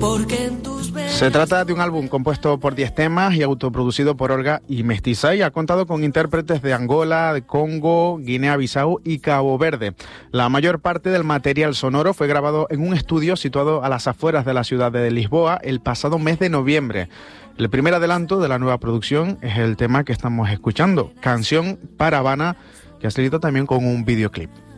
Se trata de un álbum compuesto por 10 temas y autoproducido por Olga y Mestiza, y ha contado con intérpretes de Angola, de Congo, Guinea-Bissau y Cabo Verde. La mayor parte del material sonoro fue grabado en un estudio situado a las afueras de la ciudad de Lisboa el pasado mes de noviembre. El primer adelanto de la nueva producción es el tema que estamos escuchando, Canción para Habana, que ha salido también con un videoclip.